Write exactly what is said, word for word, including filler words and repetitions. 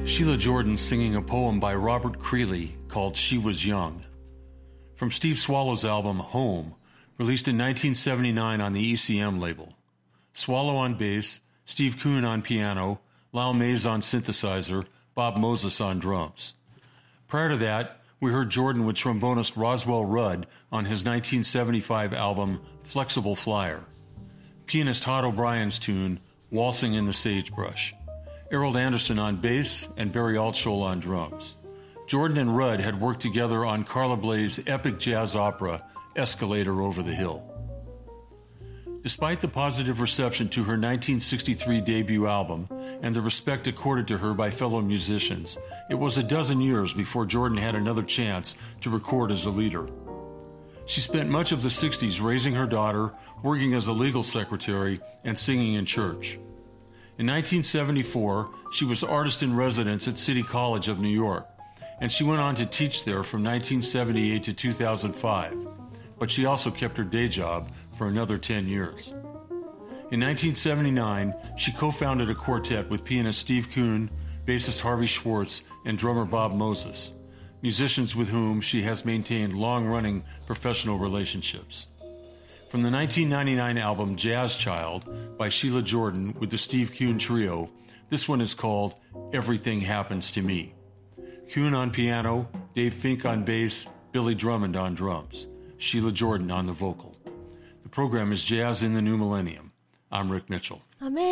Sheila Jordan singing a poem by Robert Creeley called She Was Young. From Steve Swallow's album Home, released in nineteen seventy-nine on the E C M label. Swallow on bass, Steve Kuhn on piano, Lyle Mays on synthesizer, Bob Moses on drums. Prior to that, we heard Jordan with trombonist Roswell Rudd on his nineteen seventy-five album Flexible Flyer. Pianist Todd O'Brien's tune, Waltzing in the Sagebrush. Errol Anderson on bass and Barry Altschul on drums. Jordan and Rudd had worked together on Carla Bley's epic jazz opera, Escalator Over the Hill. Despite the positive reception to her nineteen sixty-three debut album and the respect accorded to her by fellow musicians, it was a dozen years before Jordan had another chance to record as a leader. She spent much of the sixties raising her daughter, working as a legal secretary, and singing in church. In nineteen seventy-four, she was artist in residence at City College of New York, and she went on to teach there from nineteen seventy-eight to two thousand five, but she also kept her day job for another ten years. In nineteen seventy-nine, she co-founded a quartet with pianist Steve Kuhn, bassist Harvey Schwartz, and drummer Bob Moses, musicians with whom she has maintained long-running professional relationships. From the nineteen ninety-nine album Jazz Child by Sheila Jordan with the Steve Kuhn Trio, this one is called Everything Happens to Me. Kuhn on piano, Dave Fink on bass, Billy Drummond on drums, Sheila Jordan on the vocal. The program is Jazz in the New Millennium. I'm Rick Mitchell. I'm in